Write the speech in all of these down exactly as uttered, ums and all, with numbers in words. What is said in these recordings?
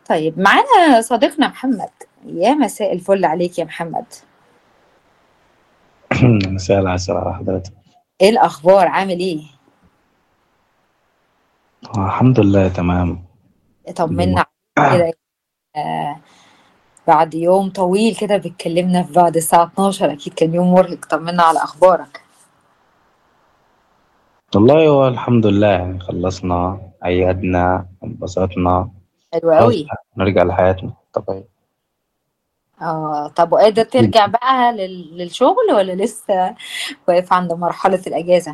طيب معانا صديقنا محمد. يا مساء الفل عليك يا محمد. مساء العسل على حضرتك. ايه الاخبار؟ عامل ايه؟ آه، الحمد لله تمام. طمنا كده. آه بعد يوم طويل كده بتكلمنا في بعد الساعة اتناشر، اكيد كان يوم مرهق. طمنا على اخبارك. والله هو الحمد لله، يعني خلصنا عيادنا انبسطنا. حلو خلاص قوي. بقى نرجع لحياتنا طبيعي. اه طب وقادر ترجع بقى لل... للشغل ولا لسه واقف عند مرحلة الاجازة؟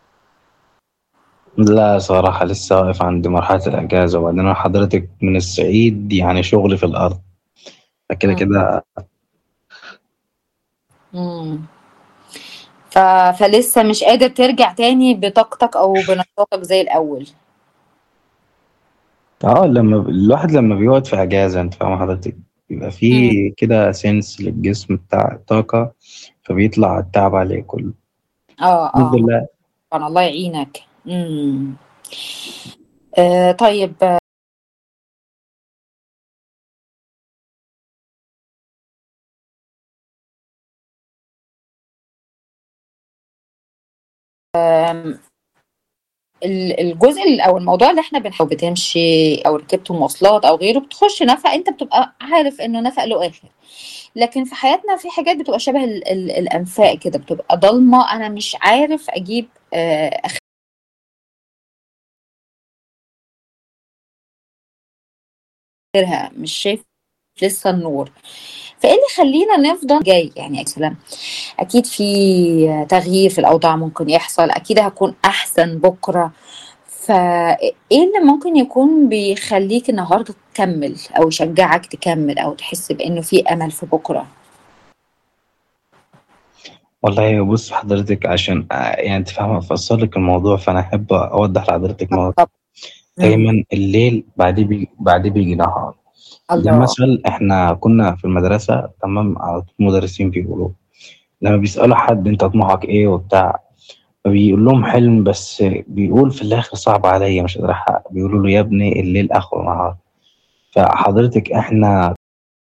لا صراحة لسه واقف عند مرحلة الأجازة، وبعدين أنا حضرتك من الصعيد، يعني شغلي في الأرض فكده مم. كده. مم. ف... فلسه مش قادر ترجع تاني بطاقتك او بنشاطك زي الاول. اه لما الواحد لما بيقعد في أجازة، أنت فاهم حضرتك، بيبقى مم. فيه كده سنس للجسم بتاع الطاقة، فبيطلع التعب عليه كله. اه الحمد اه. لله. طبعا الله يعينك. امم آه طيب. آم، ال- الجزء ال- او الموضوع اللي احنا بنحاول بتمشي او ركبت مواصلات او غيره بتخش نفق، انت بتبقى عارف انه نفق له اخر. لكن في حياتنا في حاجات بتبقى شبه ال ال الانفاق كده، بتبقى ضلمه، انا مش عارف اجيب آه اخرها، مش شايف لسه النور. فايه اللي يخلينا نفضل جاي يعني يا سلام؟ اكيد في تغيير في الاوضاع ممكن يحصل، اكيد هكون احسن بكره. فايه اللي ممكن يكون بيخليك النهارده تكمل او يشجعك تكمل او تحس بانه في امل في بكره؟ والله بص حضرتك، عشان آه، يعني انت فاهمة افسر لك الموضوع، فانا احب اوضح لحضرتك نقطة. طب. امم دايما الليل بعديه بي... بعديه بيجي نهار. ده الله. مثل احنا كنا في المدرسة، تمام، على طول المدرسين بيقولوا لما بيسألوا حد انت طموحك ايه وبتاع، فبيقول لهم حلم، بس بيقول في الاخر صعب عليا مش قادر احقق، بيقولوا له يا ابني الليل اخره نهار. فحضرتك احنا